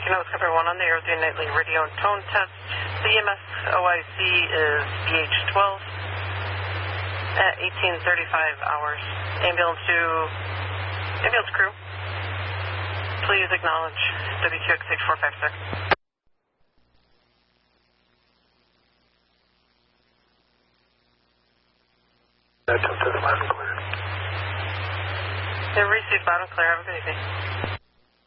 Taking notes, Cover 1 on the air with the nightly radio and tone test. The EMS OIC is BH12 at 1835 hours. Ambulance crew, please acknowledge WQX 8456. That's up to the loud and clear. They received loud and clear. Have a good evening.